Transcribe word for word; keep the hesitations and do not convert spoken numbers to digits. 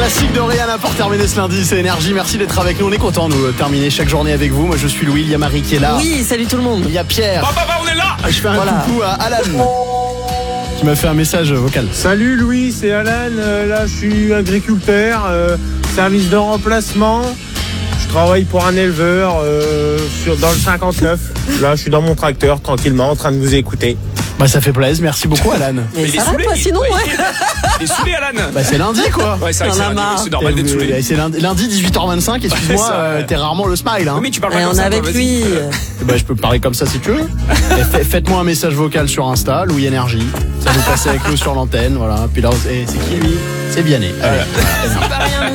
Classique de Rihanna pour terminer ce lundi, c'est Énergie. Merci d'être avec nous. On est content nous de terminer chaque journée avec vous. Moi je suis Louis, il y a Marie qui est là. Oui, salut tout le monde. Il y a Pierre. Bah, bah, bah, on est là. Je fais un Voilà. coucou à Alan qui m'a fait un message vocal. Salut Louis, c'est Alan. Euh, là, je suis agriculteur, euh, service de remplacement. Je travaille pour un éleveur euh, sur, dans le cinquante-neuf. Là, je suis dans mon tracteur, tranquillement, en train de vous écouter. Bah ça fait plaisir, merci beaucoup Alan. Mais il est ça va saoulé, toi il- sinon ouais, ouais. Il est saoulé, Alan. Bah c'est lundi quoi. Ouais, c'est vrai que T'en c'est as lundi, marre. c'est normal d'être saoulé. Euh, C'est lundi, lundi dix-huit heures vingt-cinq, excuse-moi, Ouais, ça, euh, ouais. t'es rarement le smile hein. Oui, mais tu parles pas Et comme on ça, est avec toi, lui. vas-y. Bah je peux parler comme ça si tu veux. Et fait- Faites-moi un message vocal sur Insta, Louis Énergie. Ça vous passe avec nous sur l'antenne, voilà. Puis là, et c'est qui lui? C'est Vianney. Allez. C'est pas rien.